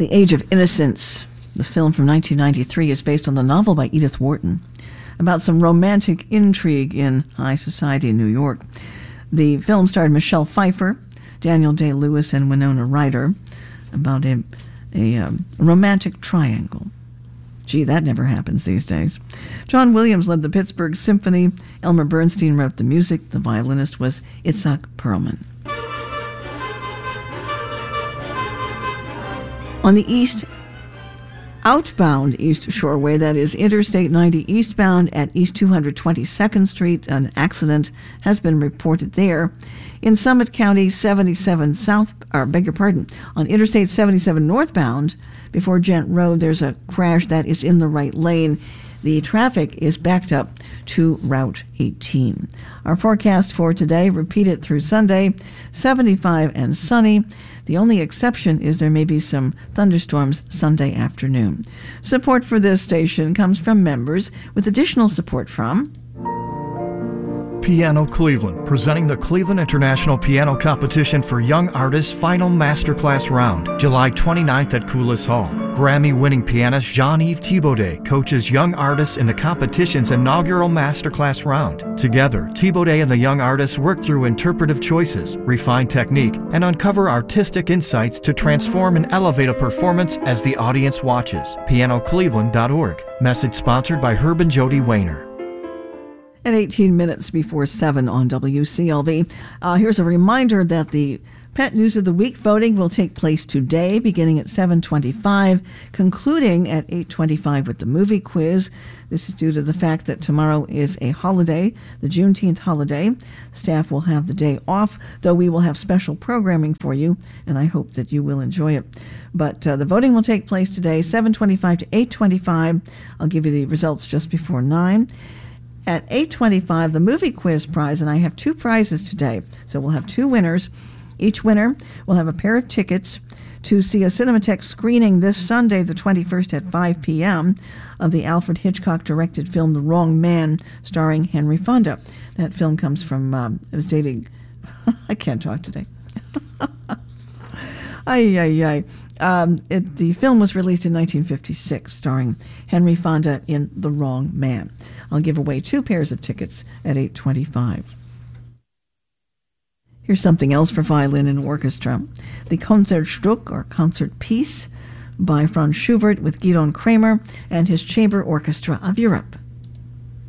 The Age of Innocence, the film from 1993, is based on the novel by Edith Wharton about some romantic intrigue in high society in New York. The film starred Michelle Pfeiffer, Daniel Day-Lewis, and Winona Ryder, about a romantic triangle. Gee, that never happens these days. John Williams led the Pittsburgh Symphony. Elmer Bernstein wrote the music. The violinist was Itzhak Perlman. On the outbound East Shoreway, that is Interstate 90 eastbound at East 222nd Street, an accident has been reported there. In Summit County, 77 on Interstate 77 northbound, before Gent Road, there's a crash that is in the right lane. The traffic is backed up to Route 18. Our forecast for today, repeated through Sunday, 75 and sunny. The only exception is there may be some thunderstorms Sunday afternoon. Support for this station comes from members, with additional support from Piano Cleveland, presenting the Cleveland International Piano Competition for Young Artists Final Masterclass Round, July 29th at Coulis Hall. Grammy-winning pianist Jean-Yves Thibaudet coaches young artists in the competition's inaugural Masterclass Round. Together, Thibaudet and the young artists work through interpretive choices, refine technique, and uncover artistic insights to transform and elevate a performance as the audience watches. PianoCleveland.org. Message sponsored by Herb and Jody Wayner. At 18 minutes before 7 on WCLV, here's a reminder that the Pet News of the Week voting will take place today, beginning at 7:25, concluding at 8:25 with the movie quiz. This is due to the fact that tomorrow is a holiday, the Juneteenth holiday. Staff will have the day off, though we will have special programming for you, and I hope that you will enjoy it. But the voting will take place today, 7:25 to 8:25. I'll give you the results just before 9. At 8:25, the movie quiz prize, and I have 2 prizes today. So we'll have 2 winners. Each winner will have a pair of tickets to see a Cinematheque screening this Sunday, the 21st at 5 p.m. of the Alfred Hitchcock-directed film The Wrong Man, starring Henry Fonda. That film comes from, it was dating, I can't talk today. The film was released in 1956, starring Henry Fonda in The Wrong Man. I'll give away 2 pairs of tickets at 8:25. Here's something else for violin and orchestra. The Konzertstück, or concert piece, by Franz Schubert with Gidon Kremer and his Chamber Orchestra of Europe.